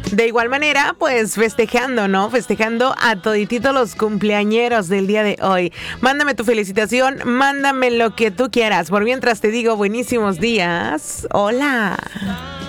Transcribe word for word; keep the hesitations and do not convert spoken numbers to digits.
De igual manera, pues festejando, ¿no? Festejando a todititos los cumpleañeros del día de hoy. Mándame tu felicitación, mándame lo que tú quieras. Por mientras te digo buenísimos días. Hola.